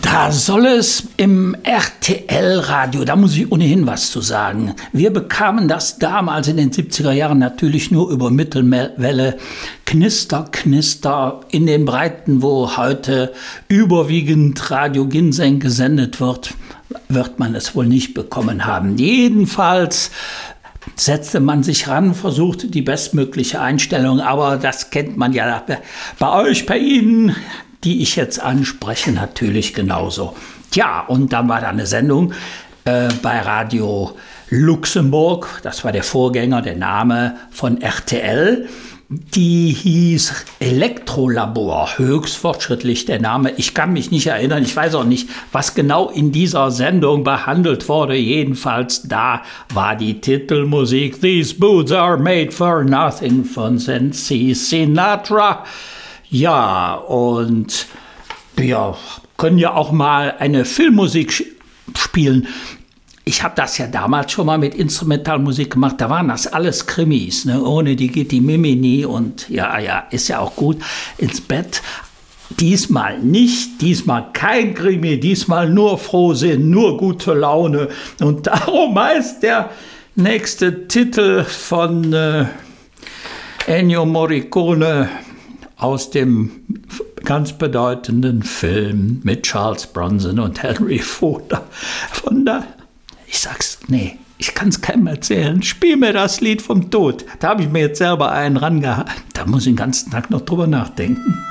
Da soll es im RTL-Radio, da muss ich ohnehin was zu sagen. Wir bekamen das damals in den 70er Jahren natürlich nur über Mittelwelle. Knister, Knister in den Breiten, wo heute überwiegend Radio Ginseng gesendet wird man es wohl nicht bekommen haben. Jedenfalls setzte man sich ran, versuchte die bestmögliche Einstellung, aber das kennt man ja bei euch, bei Ihnen, die ich jetzt anspreche, natürlich genauso. Tja, und dann war da eine Sendung bei Radio Luxemburg, das war der Vorgänger, der Name von RTL, die hieß Elektrolabor, höchst fortschrittlich der Name. Ich kann mich nicht erinnern, ich weiß auch nicht, was genau in dieser Sendung behandelt wurde. Jedenfalls da war die Titelmusik These Boots Are Made for Nothing von Nancy Sinatra. Ja, und wir können ja auch mal eine Filmmusik spielen. Ich habe das ja damals schon mal mit Instrumentalmusik gemacht, da waren das alles Krimis, ne? Ohne die geht die Mimi nie und ja, ist ja auch gut, ins Bett. Diesmal nicht, diesmal kein Krimi, diesmal nur Frohsinn, nur gute Laune und darum heißt der nächste Titel von Ennio Morricone aus dem ganz bedeutenden Film mit Charles Bronson und Henry Fonda. Ich kann es keinem erzählen. Spiel mir das Lied vom Tod. Da habe ich mir jetzt selber einen rangehalten. Da muss ich den ganzen Tag noch drüber nachdenken.